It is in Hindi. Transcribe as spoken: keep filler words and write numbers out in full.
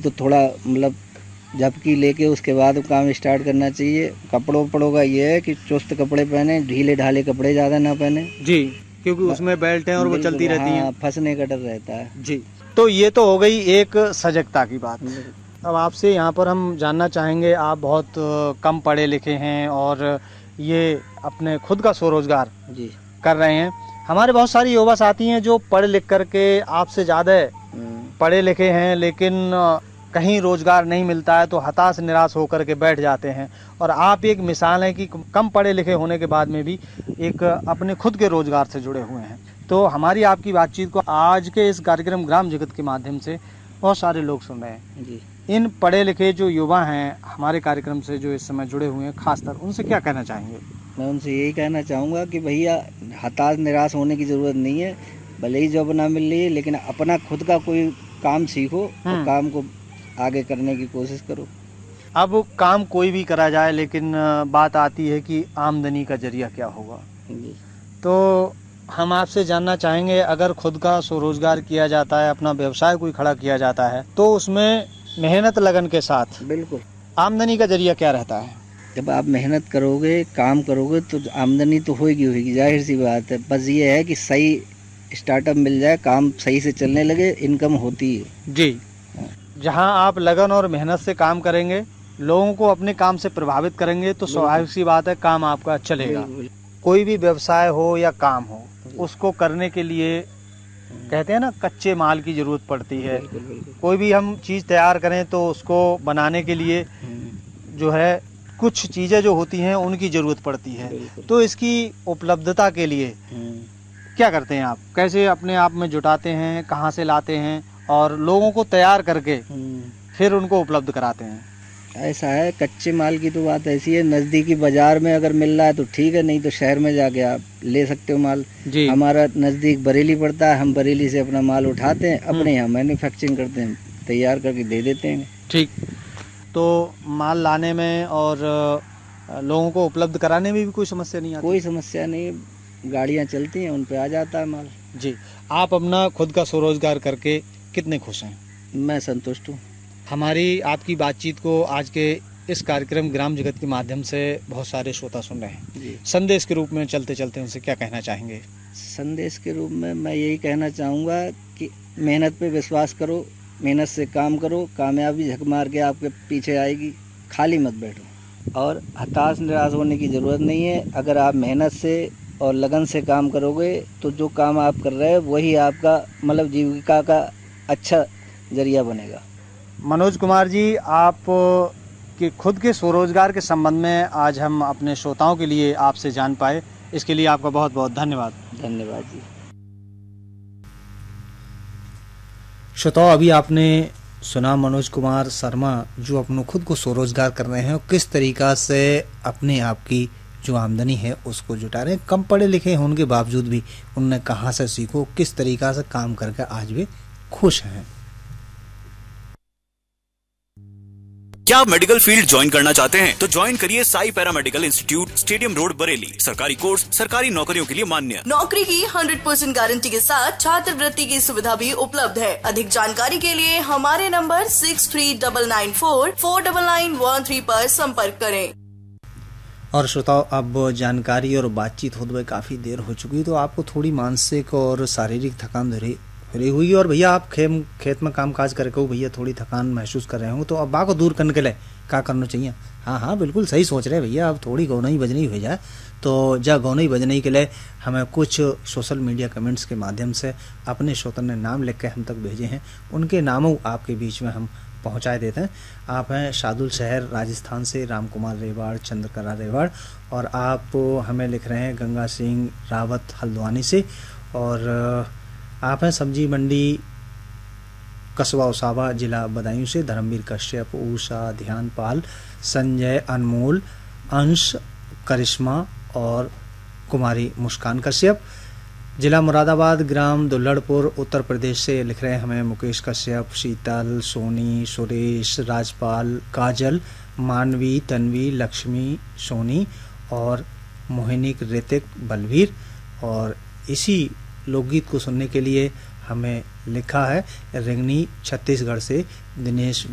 तो थोड़ा मतलब झपकी लेके उसके बाद काम स्टार्ट करना चाहिए। कपड़ों वपड़ों का ये है कि चुस्त कपड़े पहने, ढीले ढाले कपड़े ज़्यादा ना पहने जी, क्योंकि उसमें बेल्ट है और वो चलती रहती हाँ, है, फंसने का डर रहता है जी। तो ये तो हो गई एक सजगता की बात। अब आपसे यहाँ पर हम जानना चाहेंगे, आप बहुत कम पढ़े लिखे हैं और ये अपने खुद का स्वरोजगार जी कर रहे हैं। हमारे बहुत सारी युवा साथी हैं जो पढ़ लिख करके आपसे ज़्यादा पढ़े लिखे हैं, लेकिन कहीं रोजगार नहीं मिलता है तो हताश निराश होकर के बैठ जाते हैं। और आप एक मिसाल हैं कि कम पढ़े लिखे होने के बाद में भी एक अपने खुद के रोजगार से जुड़े हुए हैं। तो हमारी आपकी बातचीत को आज के इस कार्यक्रम ग्राम जगत के माध्यम से बहुत सारे लोग सुन रहे हैं जी। इन पढ़े लिखे जो युवा हैं हमारे कार्यक्रम से जो इस समय जुड़े हुए हैं, खासकर उनसे क्या कहना चाहेंगे? मैं उनसे यही कहना चाहूँगा कि भैया हताश निराश होने की ज़रूरत नहीं है। भले ही जॉब ना मिल रही है, लेकिन अपना खुद का कोई काम सीखो और काम को आगे करने की कोशिश करो। अब काम कोई भी करा जाए, लेकिन बात आती है कि आमदनी का जरिया क्या होगा। तो हम आपसे जानना चाहेंगे, अगर खुद का स्वरोजगार किया जाता है, अपना व्यवसाय कोई खड़ा किया जाता है, तो उसमें मेहनत लगन के साथ बिल्कुल आमदनी का जरिया क्या रहता है? जब आप मेहनत करोगे, काम करोगे तो आमदनी तो होगी होगी, जाहिर सी बात है। बस ये है कि सही स्टार्टअप मिल जाए, काम सही से चलने लगे, इनकम होती है जी। जहां आप लगन और मेहनत से काम करेंगे, लोगों को अपने काम से प्रभावित करेंगे, तो स्वाभाविक सी बात है काम आपका चलेगा। कोई भी व्यवसाय हो या काम हो, उसको करने के लिए कहते हैं ना, कच्चे माल की जरूरत पड़ती है। कोई भी हम चीज़ तैयार करें तो उसको बनाने के लिए जो है कुछ चीज़ें जो होती हैं उनकी ज़रूरत पड़ती है। तो इसकी उपलब्धता के लिए क्या करते हैं आप? कैसे अपने आप में जुटाते हैं, कहाँ से लाते हैं और लोगों को तैयार करके फिर उनको उपलब्ध कराते हैं? ऐसा है, कच्चे माल की तो बात ऐसी है, नज़दीकी बाजार में अगर मिल रहा है तो ठीक है, नहीं तो शहर में जाके आप ले सकते हो माल जी। हमारा नज़दीक बरेली पड़ता है, हम बरेली से अपना माल उठाते हैं, अपने यहाँ मैन्युफैक्चरिंग करते हैं, तैयार करके दे देते हैं। ठीक। तो माल लाने में और लोगों को उपलब्ध कराने में भी कोई समस्या नहीं आती? कोई समस्या नहीं, गाड़ियाँ चलती हैं, उन पे आ जाता है माल जी। आप अपना खुद का स्वरोजगार करके कितने खुश हैं? मैं संतुष्ट हूँ। हमारी आपकी बातचीत को आज के इस कार्यक्रम ग्राम जगत के माध्यम से बहुत सारे श्रोता सुन रहे हैं जी। संदेश के रूप में चलते चलते उनसे क्या कहना चाहेंगे? संदेश के रूप में मैं यही कहना चाहूँगा कि मेहनत पे विश्वास करो, मेहनत से काम करो, कामयाबी झक मार के आपके पीछे आएगी, खाली मत बैठो और हताश निराश होने की ज़रूरत नहीं है। अगर आप मेहनत से और लगन से काम करोगे तो जो काम आप कर रहे हैं वही आपका मतलब जीविका का अच्छा जरिया बनेगा। मनोज कुमार जी, आप के खुद के स्वरोजगार के संबंध में आज हम अपने श्रोताओं के लिए आपसे जान पाए, इसके लिए आपका बहुत बहुत धन्यवाद। धन्यवाद जी। श्रोताओं, अभी आपने सुना मनोज कुमार शर्मा जो अपना खुद को स्वरोजगार कर रहे हैं और किस तरीका से अपने आप की जो आमदनी है उसको जुटा रहे हैं। कम पढ़े लिखे होने के बावजूद भी उनने कहाँ से सीखो, किस तरीका से काम करके आज भी खुश हैं। क्या आप मेडिकल फील्ड ज्वाइन करना चाहते हैं? तो ज्वाइन करिए Sai paramedical institute, stadium road, Bareilly. सरकारी कोर्स, सरकारी नौकरियों के लिए मान्य। नौकरी की हंड्रेड परसेंट गारंटी के साथ छात्रवृत्ति की सुविधा भी उपलब्ध है। अधिक जानकारी के लिए हमारे number six three double nine four four double nine one three पर संपर्क करें। और श्रोताओ, अब जानकारी और बातचीत होते हुए काफी देर हो चुकी है, तो आपको थोड़ी मानसिक और शारीरिक थकान धरी फ्री हुई। और भैया आप खेम खेत में काम काज करके हो भैया थोड़ी थकान महसूस कर रहे हो, तो अब बा को दूर करने के लिए क्या करना चाहिए? हाँ हाँ बिल्कुल सही सोच रहे हैं भैया, अब थोड़ी गौनई बजनी हो जाए तो जा गौनई बजने के लिए हमें कुछ सोशल मीडिया कमेंट्स के माध्यम से अपने श्रोता ने नाम लिख के हम तक भेजे हैं, उनके नामों आपके बीच में हम पहुंचाए देते हैं। आप हैं शादुल शहर राजस्थान से राम कुमार रेवाड़, चंद्रकला रेवाड़, और आप हमें लिख रहे हैं गंगा सिंह रावत हल्द्वानी से, और आप हैं सब्जी मंडी कस्बा उसावा जिला बदायूं से धर्मवीर कश्यप, उषा, ध्यान पाल, संजय, अनमोल, अंश, करिश्मा और कुमारी मुस्कान कश्यप। जिला मुरादाबाद, ग्राम दुल्लड़पुर, उत्तर प्रदेश से लिख रहे हैं हमें मुकेश कश्यप, शीतल, सोनी, सुरेश, राजपाल, काजल, मानवी, तन्वी, लक्ष्मी, सोनी और मोहिनी, ऋतिक, बलवीर। और इसी लोकगीत को सुनने के लिए हमें लिखा है रिंगनी छत्तीसगढ़ से दिनेश